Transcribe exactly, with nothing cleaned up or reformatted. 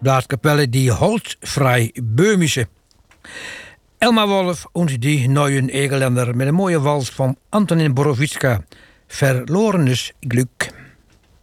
Blaskapelle die Holzfrei Böhmische. Elma Wolf und die neuen Egeländer met een mooie wals van Antonin Borowitska. Verlorenes Glück.